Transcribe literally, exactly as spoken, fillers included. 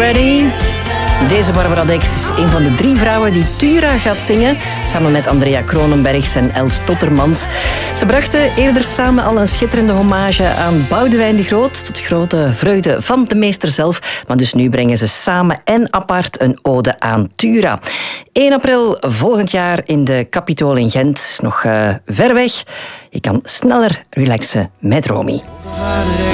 Ready? Deze Barbara Dex is een van de drie vrouwen die Tura gaat zingen, samen met Andrea Kronenbergs en Els Tottermans. Ze brachten eerder samen al een schitterende hommage aan Boudewijn de Groot, tot grote vreugde van de meester zelf. Maar dus nu brengen ze samen en apart een ode aan Tura. één april volgend jaar in de Capitool in Gent. Is nog uh, ver weg. Je kan sneller relaxen met Romy.